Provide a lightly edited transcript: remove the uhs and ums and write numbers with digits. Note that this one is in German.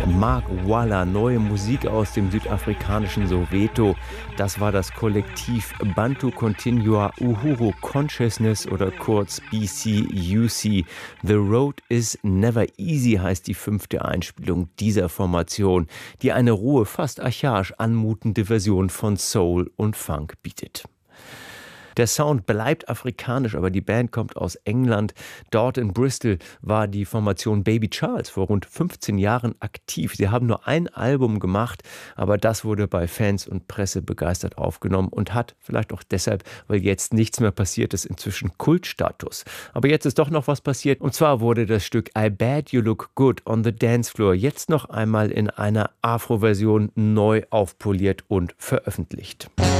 Mark Walla, neue Musik aus dem südafrikanischen Soweto. Das war das Kollektiv Bantu Continua Uhuru Consciousness oder kurz BCUC. The Road is Never Easy heißt die 5. Einspielung dieser Formation, die eine rohe, fast archaisch anmutende Version von Soul und Funk bietet. Der Sound bleibt afrikanisch, aber die Band kommt aus England. Dort in Bristol war die Formation Baby Charles vor rund 15 Jahren aktiv. Sie haben nur ein Album gemacht, aber das wurde bei Fans und Presse begeistert aufgenommen und hat, vielleicht auch deshalb, weil jetzt nichts mehr passiert ist, inzwischen Kultstatus. Aber jetzt ist doch noch was passiert, und zwar wurde das Stück I Bet You Look Good on the Dance Floor jetzt noch einmal in einer Afro-Version neu aufpoliert und veröffentlicht.